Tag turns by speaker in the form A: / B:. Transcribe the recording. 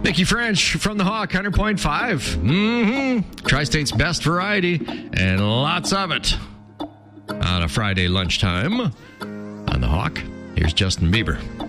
A: Mickey French from the Hawk, 100.5. Tri-State's best variety, and lots of it. On a Friday lunchtime on the Hawk, here's Justin Bieber.